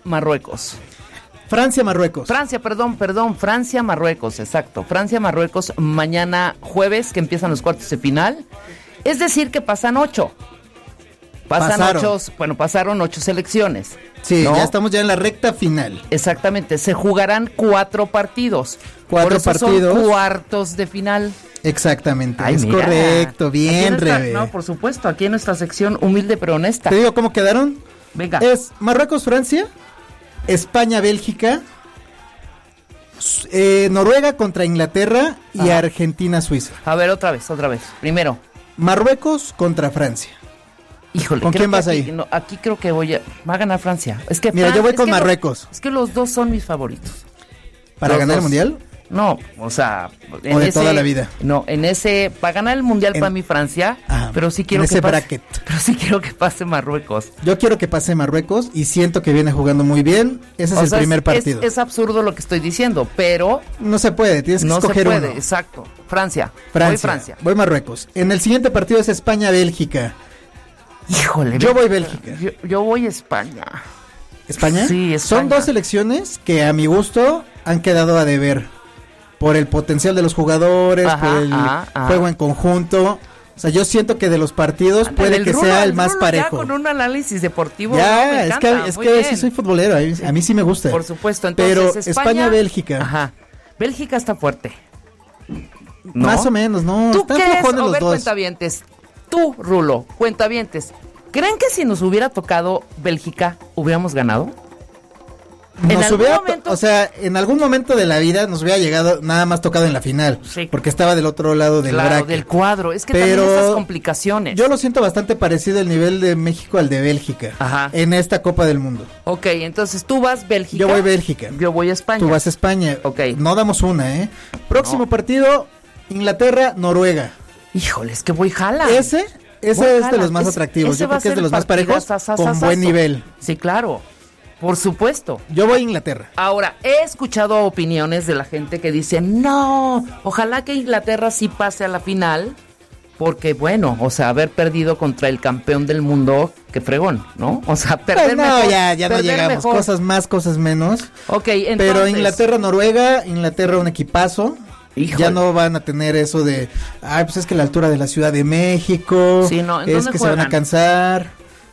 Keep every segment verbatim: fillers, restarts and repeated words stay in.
Marruecos. Francia, Marruecos. Francia, perdón, perdón, Francia, Marruecos, exacto. Francia, Marruecos, mañana jueves que empiezan los cuartos de final. Es decir, que pasan ocho. Pasan Pasaron. ocho, bueno, pasaron ocho selecciones. Sí, ¿no? ya estamos ya en la recta final. Exactamente, se jugarán cuatro partidos. Cuatro Por eso partidos. Son cuartos de final. Exactamente, Ay, es mira. correcto, Aquí bien, en nuestra- Rebe. No, por supuesto, aquí en nuestra sección humilde pero honesta. Te digo cómo quedaron. Venga. Es Marruecos, Francia, España, Bélgica, eh, Noruega contra Inglaterra y Ajá. Argentina, Suiza. A ver, otra vez, otra vez. Primero, Marruecos contra Francia. híjole. ¿Con creo quién que vas aquí, ahí? no, aquí creo que voy a... Va a ganar Francia. Es que Mira, Fran- yo voy es con que lo- Marruecos. es que los dos son mis favoritos. ¿Para Los ganar el dos. Mundial? No, o sea... ¿O de toda la vida? No, en ese... Para ganar el Mundial En- para mí Francia, Ajá, pero sí quiero en que ese pase... bracket. Pero sí quiero que pase Marruecos. Yo quiero que pase Marruecos y siento que viene jugando muy bien. Ese es O el sea, primer es- partido. Es, es absurdo lo que estoy diciendo, pero No se puede, tienes que no se escoger puede, uno. exacto. Francia. Francia. Voy Francia. Voy Marruecos. En el siguiente partido es España-Bélgica. Híjole. Yo voy Bélgica. Bélgica. Yo, yo voy España. ¿España? Sí, España. Son dos selecciones que a mi gusto han quedado a deber. Por el potencial de los jugadores, Ajá, por el ajá, ajá. juego en conjunto. O sea, yo siento que de los partidos Ándale, puede el que Rulo, sea el el más Rulo parejo. Ya con un análisis deportivo. Ya, no, me es encanta, que, es muy que bien. sí soy futbolero, a mí, a mí sí me gusta. Por supuesto, entonces Pero España, España-Bélgica. Ajá. Bélgica está fuerte. ¿No? Más o menos, no, ¿Tú están crees? flojones A los ver, dos. cuentavientes. Tú, Rulo, cuentavientes. ¿Creen que si nos hubiera tocado Bélgica, hubiéramos ganado? ¿En Nos algún hubiera, momento? o sea, en algún momento de la vida nos hubiera llegado nada más tocado en la final, Sí. porque estaba del otro lado del Claro, bracket. del cuadro. Es que Pero también esas complicaciones. Yo lo siento bastante parecido el nivel de México al de Bélgica Ajá. en esta Copa del Mundo. Ok, entonces tú vas Bélgica. Yo voy Bélgica. Yo voy a España. Tú vas a España. Ok. No damos una, ¿eh? Próximo No. partido, Inglaterra, Noruega. Híjole, es que voy jala. Ese, ese Voy es de jala. los más Ese- atractivos. ese Yo va creo a que es de ser los más parejos partidazazazazo. con buen nivel. Sí, claro. Por supuesto. Yo voy a Inglaterra. Ahora, he escuchado opiniones de la gente que dice, no, ojalá que Inglaterra sí pase a la final, porque bueno, o sea, haber perdido contra el campeón del mundo, qué fregón, ¿no? O sea, perder Pues no, mejor, ya, ya no perder llegamos. mejor. Cosas más, cosas menos. Ok, entonces. Pero Inglaterra, Noruega, Inglaterra un equipazo. Híjole. Ya no van a tener eso de, ay, pues es que la altura de la Ciudad de México, Sí, no, ¿en es dónde que se van a juegan? cansar.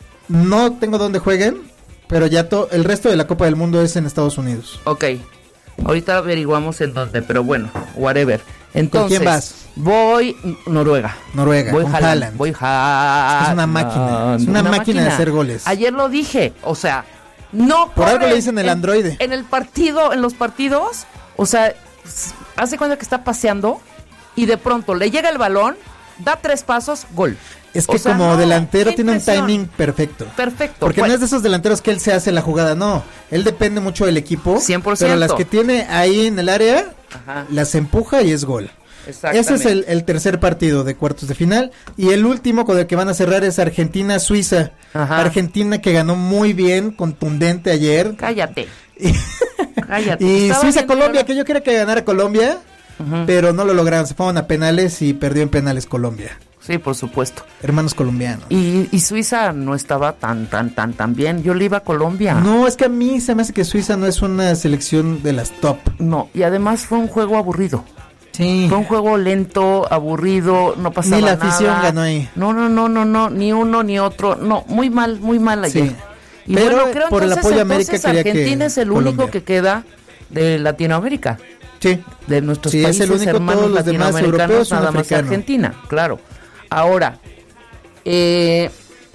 No tengo dónde jueguen, pero ya to- el resto de la Copa del Mundo es en Estados Unidos. Ok, ahorita averiguamos en dónde, pero bueno, whatever. Entonces, quién vas? Voy Noruega. Noruega, Voy con Haaland. Haaland. Voy Haaland. Es una máquina, es una máquina de hacer goles. Ayer lo dije, o sea, no Por algo corre le dicen el en- androide. En el partido, en los partidos, o sea, s- hace cuenta que está paseando y de pronto le llega el balón, da tres pasos, gol. Es que O sea, como no, delantero qué tiene un impresión. timing perfecto. Perfecto. Porque pues, no es de esos delanteros que él se hace la jugada, no. Él depende mucho del equipo. cien por ciento. Pero las que tiene ahí en el área, Ajá. las empuja y es gol. Exactamente. Ese es el, el tercer partido de cuartos de final. Y el último con el que van a cerrar es Argentina-Suiza. Ajá. Argentina que ganó muy bien, contundente ayer. Cállate. Y, Cállate. y Estaba Suiza-Colombia, viendo- que yo quería que ganara Colombia, Ujú. pero no lo lograron. Se fueron a penales y perdió en penales Colombia. Sí, por supuesto. Hermanos colombianos. Y, y Suiza no estaba tan, tan, tan, tan bien. Yo le iba a Colombia. No, es que a mí se me hace que Suiza no es una selección de las top. No, y además fue un juego aburrido. Sí. Fue un juego lento, aburrido, no pasaba Ni la nada. afición ganó ahí. No, no, no, no, no, ni uno ni otro. No, muy mal, muy mal ayer. Sí. Y Pero, bueno, creo por el entonces, apoyo a América entonces quería que Argentina es el Colombia. único que queda de Latinoamérica. Sí. De nuestros Sí, es países el único, hermanos todos los demás latinoamericanos, europeos son nada más africanos. Argentina, claro. Ahora, eh,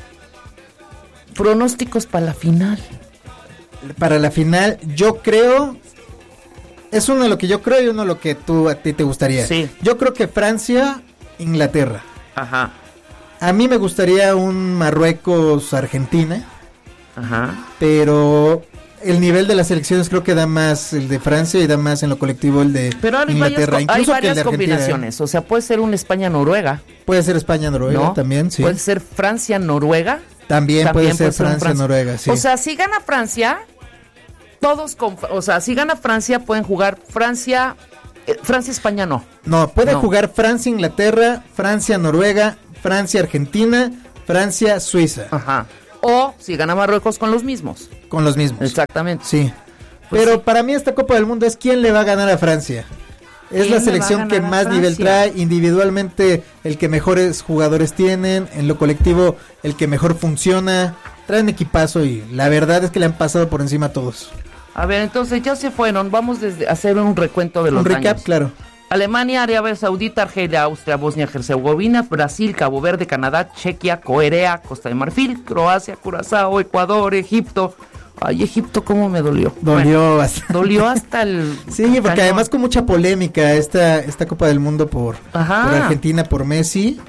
pronósticos para la final. Para la final, yo creo. Es uno de lo que yo creo y uno de lo que tú a ti te gustaría. Sí. Yo creo que Francia, Inglaterra. Ajá, A mí me gustaría un Marruecos-Argentina, ajá. pero el nivel de las selecciones creo que da más el de Francia y da más en lo colectivo el de Pero hay varias, Inglaterra, co- hay incluso que el varias de Argentina. combinaciones. O sea, puede ser un España-Noruega, Puede ser España-Noruega ¿no? también, sí. Puede ser Francia-Noruega. También, puede ser un Francia-Noruega, sí. O sea, si gana Francia, todos con, o sea, si gana Francia pueden jugar Francia, eh, Francia-España no. No, puede No. jugar Francia-Inglaterra, Francia-Noruega, Francia-Argentina, Francia-Suiza. Ajá. O si gana Marruecos con los mismos. Con los mismos. Exactamente. Sí. Pues Pero sí. para mí esta Copa del Mundo es quién le va a ganar a Francia. Es ¿Quién la le selección va a que ganar a más nivel Francia? trae, individualmente el que mejores jugadores tienen, en lo colectivo el que mejor funciona, traen equipazo y la verdad es que le han pasado por encima a todos. A ver, entonces ya se fueron. Vamos desde a hacer un recuento de los Un recap, daños. claro. Alemania, Arabia Saudita, Argelia, Austria, Bosnia, Herzegovina, Brasil, Cabo Verde, Canadá, Chequia, Corea, Costa de Marfil, Croacia, Curazao, Ecuador, Egipto. Ay, Egipto, cómo me dolió. Dolió Bueno, bastante. dolió hasta el... Sí, porque cañón. además con mucha polémica esta, esta Copa del Mundo por, Ajá. por Argentina, por Messi.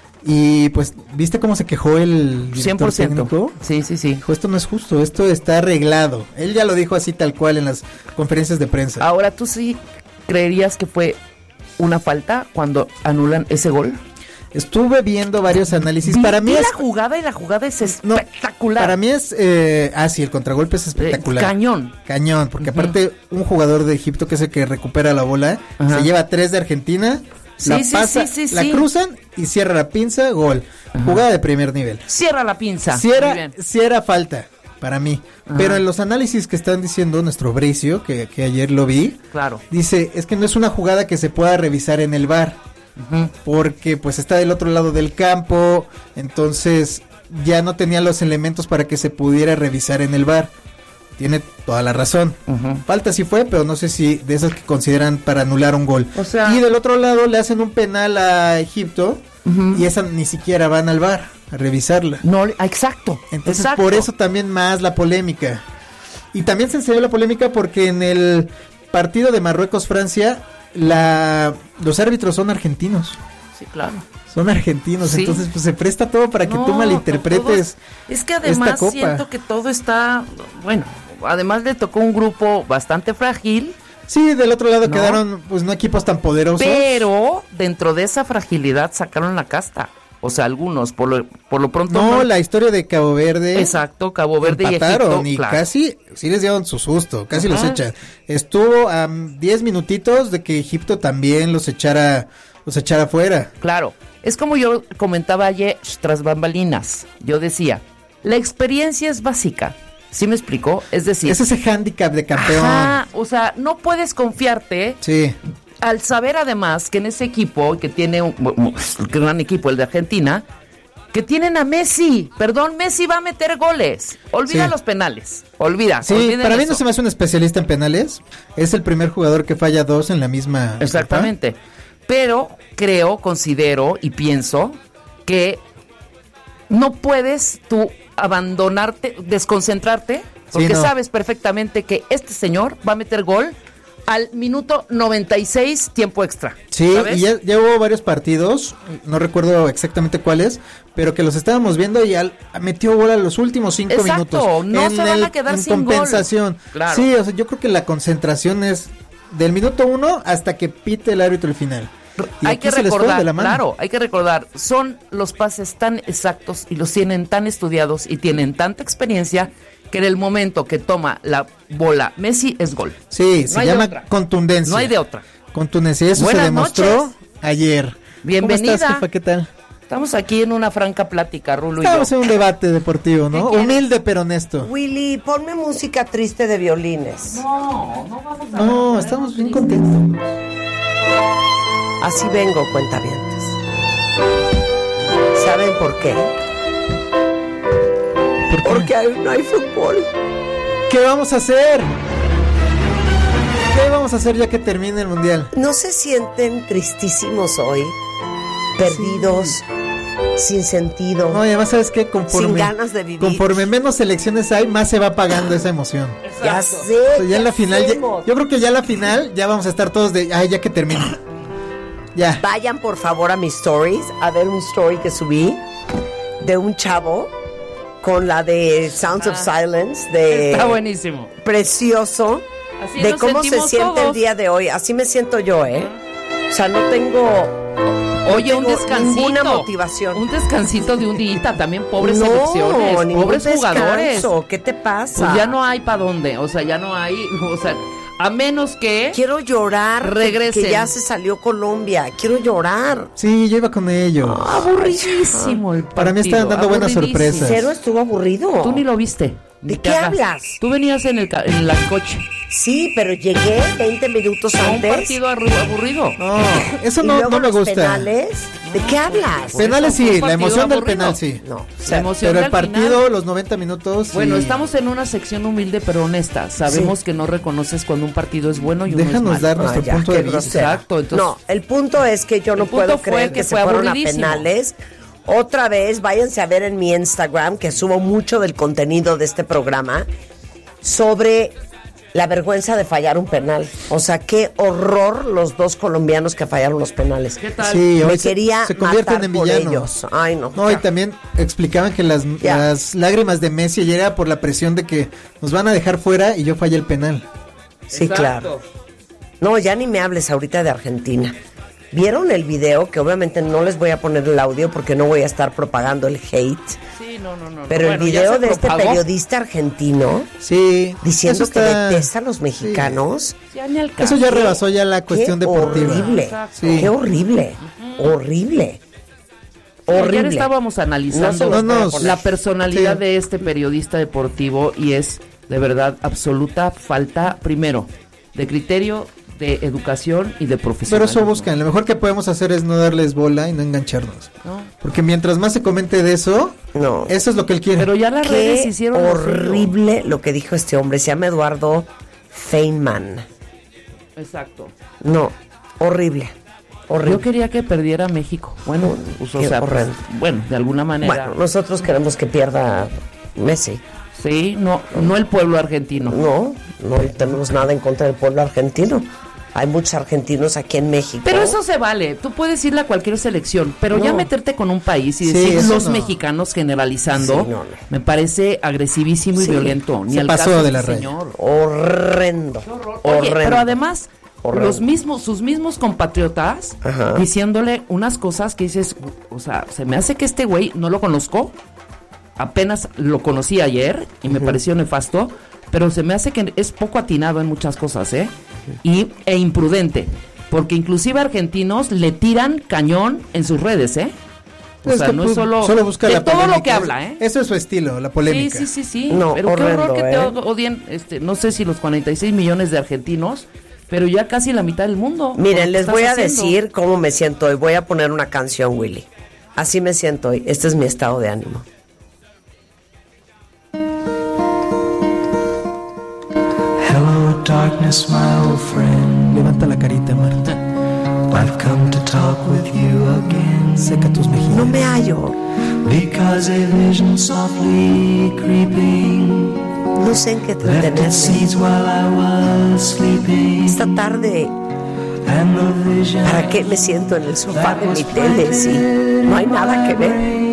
Y pues, ¿viste cómo se quejó el director cien por ciento. técnico? Sí, sí, sí. Dijo, esto no es justo, esto está arreglado. Él ya lo dijo así tal cual en las conferencias de prensa. Ahora, ¿tú sí creerías que fue una falta cuando anulan ese gol? Estuve viendo varios análisis. Vi- Para mí vi es... la jugada y la jugada es No, espectacular. para mí es... Eh, ah, sí, el contragolpe es espectacular. Eh, cañón. Cañón, porque Ujú. aparte un jugador de Egipto que es el que recupera la bola, Ajá. se lleva tres de Argentina, Sí, la sí, pasa, sí, sí, la sí. cruzan y cierra la pinza, gol. Jugada de primer nivel. Cierra la pinza. Si Muy era, bien. sí era falta para mí, Ajá. pero en los análisis que están diciendo nuestro Bricio, que, que ayer lo vi, Claro. dice, es que no es una jugada que se pueda revisar en el V A R, Ujú. porque pues está del otro lado del campo, entonces ya no tenía los elementos para que se pudiera revisar en el V A R. Tiene toda la razón. Ujú. Falta sí fue, pero no sé si de esas que consideran para anular un gol. O sea- y del otro lado le hacen un penal a Egipto Ujú. y esa ni siquiera van al V A R a revisarla. No, ah, exacto. Entonces exacto. por eso también más la polémica. Y también se enseñó la polémica porque en el partido de Marruecos-Francia la los árbitros son argentinos. Sí, claro. Son argentinos, Sí. entonces pues se presta todo para que No, tú malinterpretes. todo- es que además esta copa. siento que todo está, bueno, además le tocó un grupo bastante frágil, Sí, del otro lado ¿No? quedaron pues no equipos tan poderosos. pero dentro de esa fragilidad sacaron la casta. O sea, algunos, por lo, por lo pronto. No, la historia de Cabo Verde. Exacto, Cabo Verde empataron y y, Egipto. claro. casi, sí les dieron su susto, casi Ajá. los echan. Estuvo a diez minutitos de que Egipto también los echara, los echara fuera. Claro, es como yo comentaba ayer tras bambalinas. Yo decía, la experiencia es básica. ¿Sí me explicó? Es decir, Es ese handicap de campeón. ajá, o sea, no puedes confiarte Sí, al saber además que en ese equipo, que tiene un, un gran equipo, el de Argentina, que tienen a Messi. Perdón, Messi va a meter goles. Olvida Sí. los penales. Olvida. sí, olviden para mí eso. no se me hace un especialista en penales. Es el primer jugador que falla dos en la misma. Exactamente. Pero creo, considero y pienso que no puedes tú abandonarte, desconcentrarte, porque Sí, no. sabes perfectamente que este señor va a meter gol al minuto noventa y seis, tiempo extra. Sí, ¿sabes? y ya, ya hubo varios partidos, no recuerdo exactamente cuáles, pero que los estábamos viendo y al, metió gol a los últimos cinco Exacto, minutos. no se van a quedar en sin gol. compensación. Claro. Sí, o sea, yo creo que la concentración es del minuto uno hasta que pite el árbitro el final. Y Hay aquí que se les fue recordar, de la mano. claro, hay que recordar, son los pases tan exactos y los tienen tan estudiados y tienen tanta experiencia que en el momento que toma la bola Messi es gol. Sí, No se hay de llama otra. contundencia. No hay de otra. Contundencia, eso Buenas se demostró noches. ayer. Bienvenida. ¿Cómo estás, jefa? ¿Qué tal? Estamos aquí en una franca plática, Rulo y yo. Estamos en un debate deportivo, ¿no? ¿Qué quieres? Humilde pero honesto. Willy, ponme música triste de violines. No, no vamos a... No, estamos bien contentos. Así vengo, cuentavientes. ¿Saben por qué? ¿Por qué? Porque hay- no hay fútbol. ¿Qué vamos a hacer? ¿Qué vamos a hacer ya que termine el mundial? ¿No se sienten tristísimos hoy? Perdidos, sin sentido, No, y además, ¿sabes qué? Conforme, sin ganas de vivir. conforme menos selecciones hay, más se va apagando esa emoción. Ya Exacto. sé. O sea, ya en la ¿qué final, ya- hacemos? yo creo que ya en la final ya vamos a estar todos de, ay, ya que termine. Ya. Vayan por favor a mis stories a ver un story que subí de un chavo con la de Sounds of Ah. Silence de Está buenísimo. precioso Así de nos cómo se sentimos siente el todos. día de hoy. Así me siento yo, ¿eh? O sea, no tengo Oye, un tengo descansito. ninguna motivación. Un descansito de un día, también pobres no, selecciones, ningún pobres jugadores. descanso. ¿Qué te pasa? Pues ya no hay para dónde, o sea, ya no hay, o sea, A menos que Quiero llorar. regresen. Que ya se salió Colombia. Quiero llorar. Sí, yo iba con ellos. Aburridísimo el partido. Para mí estaban dando buenas aburridísimo. sorpresas. Cero estuvo aburrido. Tú ni lo viste. ¿De Ni qué te hagas. hablas? Tú venías en el, ca- en la coche. Sí, pero llegué veinte minutos A un antes. partido arru- aburrido. No, eso y no, luego no me los gusta. penales. ¿De qué hablas? Por Penales eso, fue un sí, la partido emoción del aburrido. penal sí. No. La emoción Pero el del partido, final- los noventa minutos. Bueno, sí. estamos en una sección humilde pero honesta. Sabemos Sí. que no reconoces cuando un partido es bueno y uno Déjanos es malo. dar nuestro Ah, ya, punto qué de vista. grosera. Exacto, entonces- no, el punto es que yo no El punto puedo fue creer que que, se fue fueron a aburridísimo. penales. Otra vez, váyanse a ver en mi Instagram, que subo mucho del contenido de este programa, sobre la vergüenza de fallar un penal. O sea, qué horror los dos colombianos que fallaron los penales. ¿Qué tal? Sí, Me hoy se, quería se convierten matar en por villanos. ellos. Ay, no. No, y Ya. también explicaban que las, Ya. las lágrimas de Messi llegan por la presión de que nos van a dejar fuera y yo fallé el penal. Sí, Exacto. claro. No, ya ni me hables ahorita de Argentina. ¿Vieron el video? Que obviamente no les voy a poner el audio porque no voy a estar propagando el hate. Sí, no, no, no. Pero Bueno, el ya video se de este propagó. periodista argentino Sí. diciendo eso está- que detesta a los mexicanos. Ya ni al Eso ya caso. rebasó ya la cuestión Qué deportiva. horrible. Exacto. Sí. Qué horrible. Horrible. Ayer Horrible. estábamos No analizando se los voy a No, poner. la personalidad Sí. de este periodista deportivo y es de verdad absoluta falta, primero, de criterio, de educación y de Pero profesionalismo. eso buscan. Lo mejor que podemos hacer es no darles bola y no engancharnos. ¿No? Porque mientras más se comente de eso, No. eso es lo que él quiere. Pero ya las redes Qué hicieron lo suyo. horrible lo que dijo este hombre. Se llama Eduardo Feynman. Exacto. No, horrible. Horrible. Yo quería que perdiera México. Bueno, pues, o Qué sea, pues, horrendo. bueno, de alguna manera. Bueno, nosotros queremos que pierda Messi. Sí, no, no el pueblo argentino. No, no tenemos nada en contra del pueblo argentino. Hay muchos argentinos aquí en México. Pero eso se vale. Tú puedes irle a cualquier selección, pero No. ya meterte con un país y Sí, decir eso los no. mexicanos generalizando, Sí, no, no. me parece agresivísimo y Sí. violento. Ni Se al pasó caso de este la raya. señor. Horrendo. Oye, Horrendo. pero además, Horrendo. los mismos, sus mismos compatriotas Ajá. diciéndole unas cosas que dices, o sea, se me hace que este güey no lo conozco, apenas lo conocí ayer y me pareció nefasto, pero se me hace que es poco atinado en muchas cosas, ¿eh? Y, e imprudente, porque inclusive argentinos le tiran cañón en sus redes, ¿eh? O Es sea, que, no pues, es solo, solo busca de la todo lo polémica. que habla, ¿eh? Eso es su estilo, la Sí, polémica. sí, sí, sí. No, pero qué horrendo, horror que te ¿eh? odien, este, no sé si los cuarenta y seis millones de argentinos, pero ya casi la mitad del mundo. con lo Miren, que les estás voy a haciendo. decir cómo me siento hoy. Voy a poner una canción, Willy. Así me siento hoy. Este es mi estado de ánimo. Hello, darkness, my old friend. Levanta la carita, Marta. I've come to talk with you again. Seca tus mejillas. No me hallo. Because a vision softly creeping No sé en qué left its entretenerme. seeds while I was sleeping. Esta tarde, And the vision ¿para qué me siento en el sofá de mi tele si no hay nada que ver?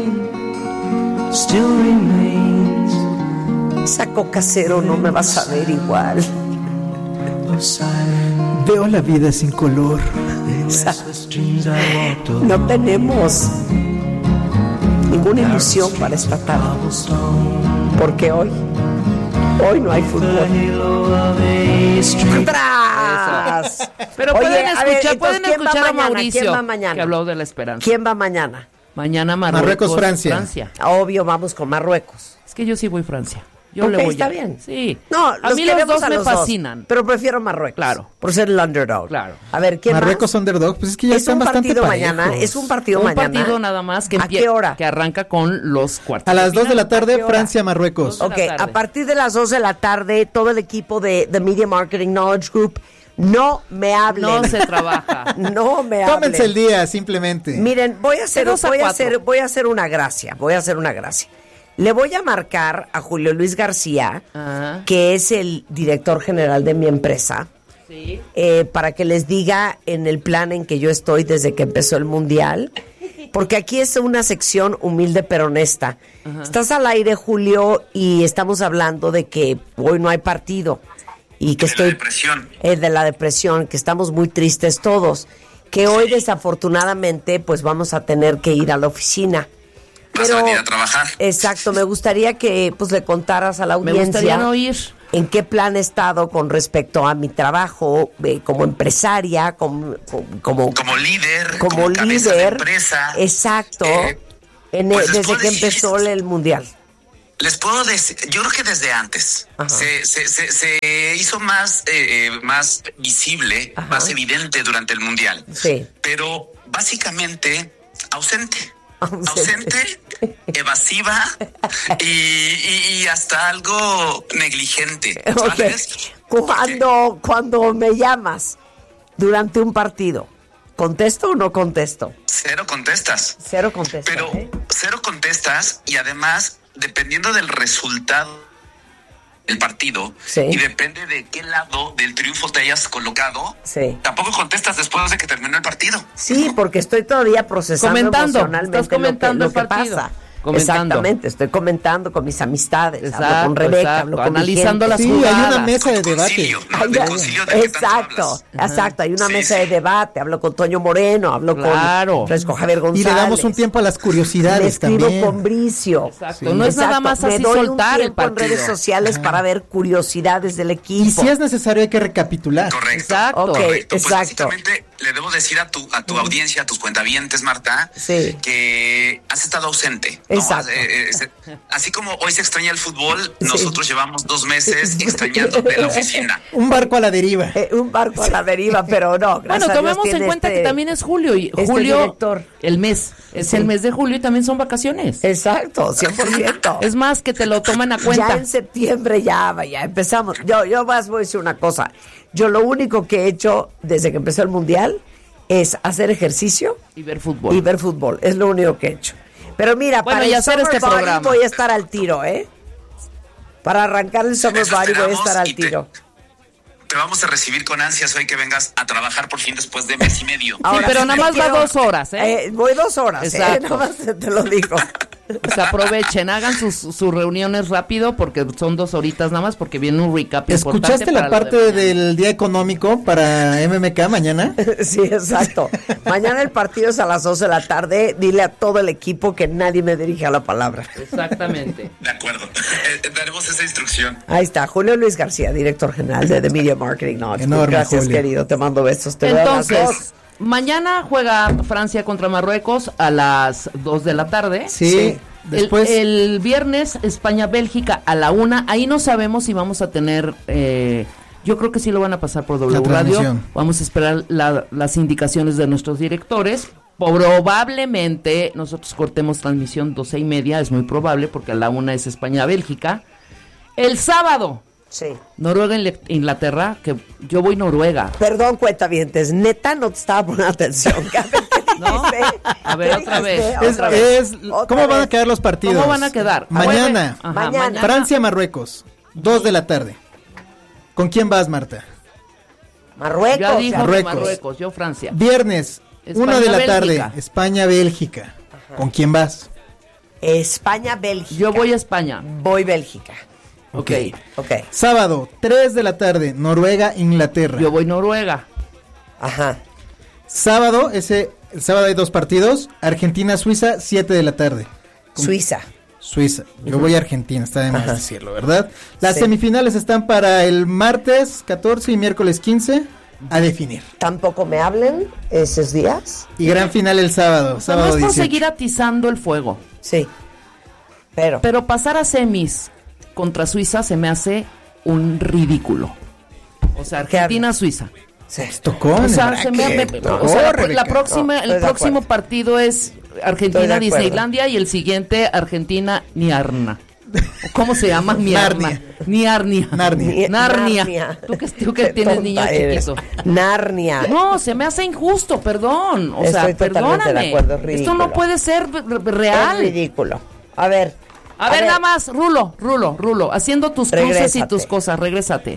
still remains Esa coca cero no me va a saber igual. of silence. Veo la vida sin color. Restless dreams I walked over No tenemos ninguna ilusión para esta tarde, cobblestone. porque hoy, hoy no hay The fútbol. halo of a street. ¡Tras! Pero Oye, pueden a escuchar, ver, entonces, pueden ¿quién va escuchar a mañana? Mauricio, ¿Quién va mañana? que habló de la esperanza. ¿Quién va mañana? Mañana Marruecos, Marruecos, Francia. Francia. Obvio, vamos con Marruecos. Es que yo sí voy a Francia. Yo Ok, le voy está a- bien. Sí. No, a los mí los queremos dos a me los dos, fascinan. pero prefiero Marruecos. Claro. Por ser el underdog. Claro. A ver, ¿quién Marruecos más? underdog, pues es que ya Es están un bastante partido parejos. mañana, es un partido Un mañana. partido nada más que ¿A empie- qué hora? que arranca con los cuartos. A las dos de la ¿A tarde, qué hora? Francia, Marruecos. Dos Ok, de la tarde. a partir de las dos de la tarde, todo el equipo de The Media Marketing Knowledge Group, no me hablen. No se trabaja. No me hablen. Tómense el día, simplemente. Miren, voy a hacer, De dos a voy a cuatro. hacer, voy a hacer una gracia, voy a hacer una gracia. Le voy a marcar a Julio Luis García, Ajá. que es el director general de mi empresa, Sí. eh, para que les diga en el plan en que yo estoy desde que empezó el Mundial, porque aquí es una sección humilde pero honesta. Estás al aire, Julio, y estamos hablando de que hoy no hay partido y que estoy depresión. eh, de la depresión, que estamos muy tristes todos, que hoy desafortunadamente pues vamos a tener que ir a la oficina. Vas a venir a trabajar. Exacto, me gustaría que pues le contaras a la Me audiencia. gustaría no ir. en qué plan he estado con respecto a mi trabajo eh, como empresaria, como como, como líder, como, como cabeza de líder, empresa. exacto, Eh, en pues el- les desde puedo que decir- empezó el mundial. Les puedo decir, yo creo que desde antes se, se, se, se hizo más, eh, eh, más visible, Ajá. más evidente durante el Mundial. Sí. Pero básicamente ausente. Ausente. Ausente, evasiva y, y, y hasta algo negligente, Ok. ¿sabes? Cuando, cuando me llamas durante un partido, ¿contesto o no contesto? Cero contestas. Cero contesto. Pero ¿eh? cero contestas y además, dependiendo del resultado del partido Sí. y depende de qué lado del triunfo te hayas colocado, Sí. tampoco contestas después de que terminó el partido. Sí, porque estoy todavía procesando Comentando, emocionalmente estás comentando lo que, el lo que partido. pasa. Comentando. Exactamente, estoy comentando con mis amistades, hablo Exacto, con Rebeca, exacto, hablo con mi analizando gente. las Sí, jugadas. hay una mesa de debate. Concilio, ¿no? Hay De una- concilio del que tanto exacto, hablas. exacto, hay una Sí, mesa sí. de debate, hablo con Toño Moreno, hablo Claro. con Francisco Javier Y González. le damos un tiempo a las Le curiosidades escribo también. con Bricio. Exacto, no es nada más Me así doy soltar un el tiempo en partido. redes sociales para ver curiosidades del equipo. Y si es necesario hay que recapitular. Correcto. Exacto. Ok. Correcto. Pues exacto. básicamente le debo decir a tu, a tu audiencia, a tus cuentavientes, Marta, Sí. que has estado ausente. ¿no? Exacto. Eh, eh, eh, así como hoy se extraña el fútbol, nosotros llevamos dos meses extrañándote la oficina. Un barco a la deriva. Eh, un barco a la deriva, pero no. Bueno, gracias a Dios tomemos en tiene cuenta este- que también es julio y este julio, director. el mes, es Sí. el mes de julio y también son vacaciones. Exacto, cien por ciento. Es más que te lo tomen a Ya cuenta. en septiembre ya, vaya, empezamos. Yo, yo más voy a decir una cosa. Yo lo único que he hecho desde que empezó el mundial es hacer ejercicio Y ver fútbol. y ver fútbol. Es lo único que he hecho. Pero mira, Bueno, para y el hacer Summer este Body programa. voy a estar al tiro, ¿eh? Para arrancar el Summer Eso Body voy a esperamos estar al y te- tiro. Te vamos a recibir con ansias hoy que vengas a trabajar por fin después de mes y medio. Ahora, pero sí nada te más va quiero- dos horas, ¿eh? Eh, voy dos horas, Exacto. ¿eh? Nada más te, te lo digo. Pues aprovechen, hagan sus, sus reuniones rápido porque son dos horitas nada más porque viene un recap importante. ¿Escuchaste la para lo parte de mañana. del día económico para M M K mañana? Sí, exacto. Mañana el partido es a las doce de la tarde. Dile a todo el equipo que nadie me dirija la palabra. Exactamente. De acuerdo. Eh, daremos esa instrucción. Ahí está, Julio Luis García, director general de The Media Marketing Knowledge. Enorme, Gracias, Julio. querido. Te mando besos. Te veo a las dos. Entonces, mañana juega Francia contra Marruecos a las dos de la tarde. Sí. Sí. Después, El, el viernes España-Bélgica a la una. Ahí no sabemos si vamos a tener. Eh, yo creo que sí lo van a pasar por W La Radio. transmisión. Vamos a esperar la- las indicaciones de nuestros directores. Probablemente nosotros cortemos transmisión doce y media. Es muy probable porque a la una es España-Bélgica. El sábado. Sí. Noruega-Inglaterra. Que yo voy Noruega. Perdón, cuentavientes. Neta, no te estaba poniendo atención. ¿Qué ¿No? dijiste? A ver, ¿Qué otra vez. dijiste? es, Otra vez. es- Otra ¿cómo van a vez. quedar los partidos? ¿Cómo van a quedar? Mañana, Ajá, Mañana. Francia-Marruecos, dos de la tarde. ¿Con quién vas, Marta? Marruecos. Ya dijo ya. Marruecos. Marruecos. yo Francia. Viernes, una de la tarde, España-Bélgica. España-Bélgica. ¿Con quién vas? España, Bélgica. Yo voy a España. Voy Bélgica. Ok. Ok. Sábado, tres de la tarde, Noruega-Inglaterra. Yo voy Noruega. Ajá. Sábado, ese, el sábado hay dos partidos, Argentina-Suiza, siete de la tarde. Suiza. Suiza. Yo voy a Argentina, está de más Ajá. decirlo, ¿verdad? Las Sí. semifinales están para el martes catorce y miércoles quince a definir. Tampoco me hablen esos días. Y gran final el sábado, O sea, sábado no es por dieciocho. seguir atizando el fuego. Sí. Pero. Pero pasar a semis contra Suiza se me hace un ridículo. O sea, ¿Qué Argentina-Suiza. Sí. Tocó. O en sea, el se me, bracket, me- tocó, o sea, la, Rebeca. la próxima, No, estoy el de próximo acuerdo. partido es Estoy de acuerdo. Argentina-Disneylandia y el siguiente Argentina-Niarna. ¿Cómo se llama? Niarna. Narnia. Niarnia. Narnia. Narnia. Tú que, tú que Qué tienes tonta niño eres. chiquito. Narnia. No, se me hace injusto, perdón. O Estoy sea, totalmente perdóname. de acuerdo, es Esto ridículo. no puede ser r- r- Es real. ridículo. A ver. A, ver, nada más, Rulo, Rulo, Rulo, haciendo tus cruces y Regrésate. tus cosas, regrésate.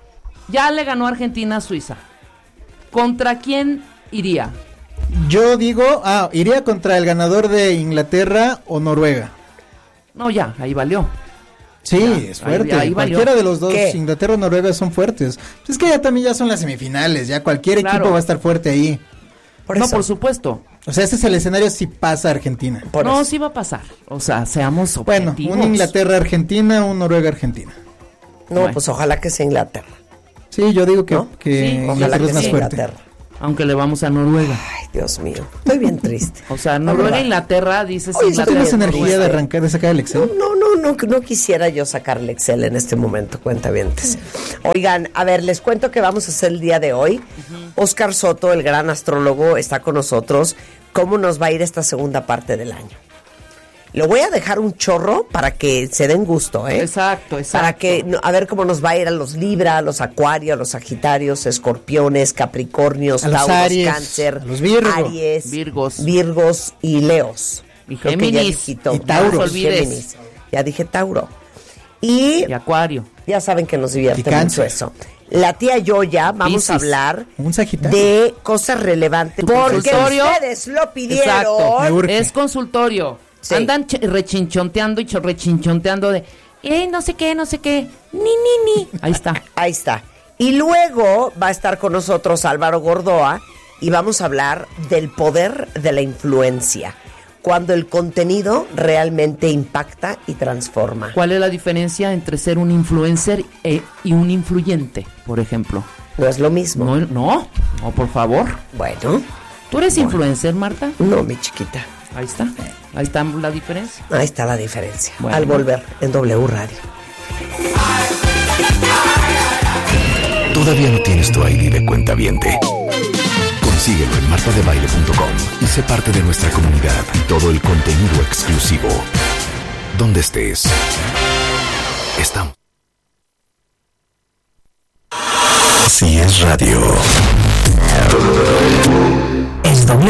Ya le ganó Argentina a Suiza. ¿Contra quién iría? Yo digo, ah, iría contra el ganador de Inglaterra o Noruega. No, ya, ahí valió. Sí, Ya, es fuerte. ahí- ahí valió. Cualquiera de los dos, ¿Qué? Inglaterra o Noruega, son fuertes. Pues es que ya también ya son las semifinales, ya cualquier Claro. equipo va a estar fuerte ahí. Por no, eso. por supuesto. O sea, ese es el escenario si pasa Argentina. Por no, eso. sí va a pasar. O sea, seamos Bueno, objetivos. un Inglaterra-Argentina, un Noruega-Argentina. No, Bueno. pues ojalá que sea Inglaterra. Sí, yo digo que, ¿No? que Sí, Ojalá Inglaterra que es más sea fuerte. Inglaterra. Aunque le vamos a Noruega. Ay, Dios mío. Estoy bien triste. O sea, Noruega, Inglaterra, dices Oye, ¿No Inglaterra. tienes Inglaterra, energía triste. de arrancar, de sacar el Excel? No, no, no, no quisiera yo sacar el Excel en este momento, cuentavientes. Oigan, a ver, les cuento que vamos a hacer el día de hoy. Oscar Soto, el gran astrólogo, está con nosotros. ¿Cómo nos va a ir esta segunda parte del año? Lo voy a dejar un chorro para que se den gusto, ¿eh? Exacto, exacto. Para que, no, a ver cómo nos va a ir a los Libra, a los Acuarios, a los Sagitarios, Escorpiones, Capricornios, A los Tauros, Aries, Cáncer, a los Virgo, Aries, Virgos. Virgos y Leos. Y Creo que ya Géminis. dijito. Y Tauro. No, No se olvides. Géminis. Ya dije Tauro. Y Y Acuario. ya saben que nos divierte Y Cáncer. mucho eso. La tía Yoya, vamos Piscis. a hablar Un Sagitario. de cosas relevantes. Tu Porque consultorio. ustedes lo pidieron. Exacto. Me urge. Es consultorio. Sí. Andan ch- rechinchonteando y ch- rechinchonteando de, eh, no sé qué, no sé qué, ni, ni, ni. Ahí está. Ahí está. Y luego va a estar con nosotros Álvaro Gordoa y vamos a hablar del poder de la influencia. Cuando el contenido realmente impacta y transforma. ¿Cuál es la diferencia entre ser un influencer e- y un influyente, por ejemplo? No es lo mismo. No, no, no, por favor. Bueno, ¿Tú eres influencer, Marta? no, mi chiquita. Ahí está. Ahí está la diferencia. Ahí está la diferencia. Bueno. Al volver en W Radio. ¿Todavía no tienes tu I D de cuentaviente? Consíguelo en marta de baile punto com y sé parte de nuestra comunidad y todo el contenido exclusivo. Donde estés, estamos. Si es radio, Es W.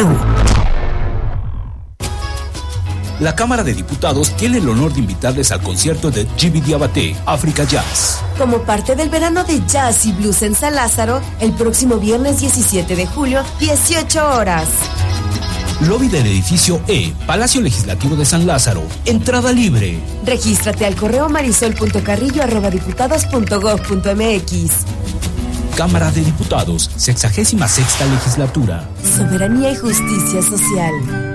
La Cámara de Diputados tiene el honor de invitarles al concierto de Jibi Diabaté, África Jazz. Como parte del verano de Jazz y Blues en San Lázaro, el próximo viernes diecisiete de julio, dieciocho horas. Lobby del edificio E, Palacio Legislativo de San Lázaro. Entrada libre. Regístrate al correo marisol punto carrillo arroba diputados punto gob punto mx. Cámara de Diputados, sexagésima sexta legislatura. Soberanía y justicia social.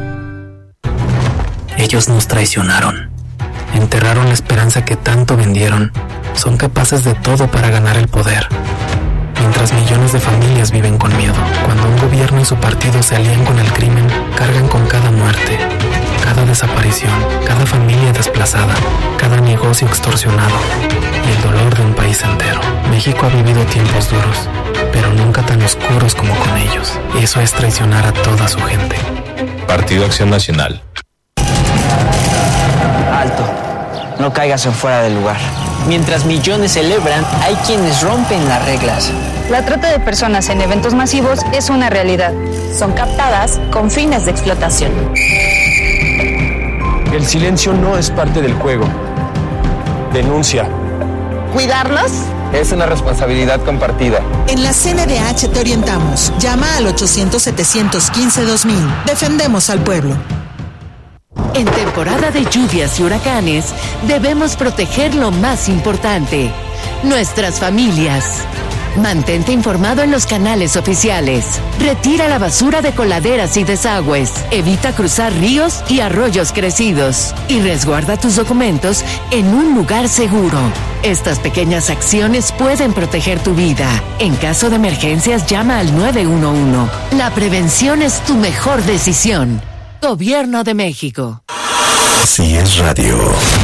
Ellos nos traicionaron. Enterraron la esperanza que tanto vendieron. Son capaces de todo para ganar el poder. Mientras millones de familias viven con miedo. Cuando un gobierno y su partido se alían con el crimen, cargan con cada muerte, cada desaparición, cada familia desplazada, cada negocio extorsionado y el dolor de un país entero. México ha vivido tiempos duros, pero nunca tan oscuros como con ellos. Eso es traicionar a toda su gente. Partido Acción Nacional. Alto, no caigas en fuera del lugar. Mientras millones celebran, hay quienes rompen las reglas. La trata de personas en eventos masivos es una realidad. Son captadas con fines de explotación. El silencio no es parte del juego. Denuncia. ¿Cuidarnos? Es una responsabilidad compartida. En la C N D H te orientamos. Llama al ochocientos, setecientos quince, dos mil. Defendemos al pueblo. En temporada de lluvias y huracanes, debemos proteger lo más importante, nuestras familias. Mantente informado en los canales oficiales. Retira la basura de coladeras y desagües. Evita cruzar ríos y arroyos crecidos. Y resguarda tus documentos en un lugar seguro. Estas pequeñas acciones pueden proteger tu vida. En caso de emergencias, llama al nueve uno uno. La prevención es tu mejor decisión. Gobierno de México. si es radio.